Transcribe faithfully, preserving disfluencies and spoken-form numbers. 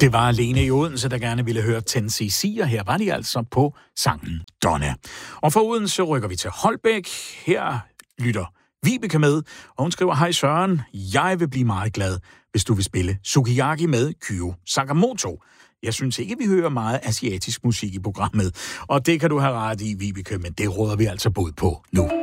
Det var Lene i Odense, der gerne ville høre ti cc, og her var de altså på sangen Donna. Og fra Odense rykker vi til Holbæk. Her lytter Vibeke med, og hun skriver: Hej Søren, jeg vil blive meget glad, hvis du vil spille Sukiyaki med Kyo Sakamoto. Jeg synes ikke, vi hører meget asiatisk musik i programmet, og det kan du have ret i, Vibeke, men det råder vi altså bod på nu.